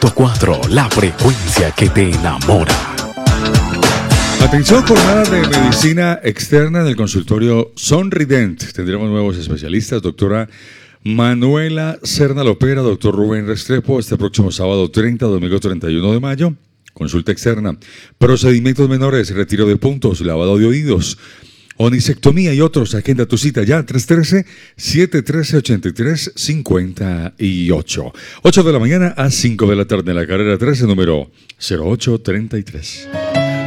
100.4, la frecuencia que te enamora. Atención, jornada de medicina externa del consultorio Sonrident. Tendremos nuevos especialistas, doctora Manuela Serna Lopera, doctor Rubén Restrepo, este próximo sábado 30, domingo 31 de mayo. Consulta externa, procedimientos menores, retiro de puntos, lavado de oídos, onisectomía y otros. Agenda tu cita ya, 313-713-8358. 8 de la mañana a 5 de la tarde en la carrera 13, número 0833.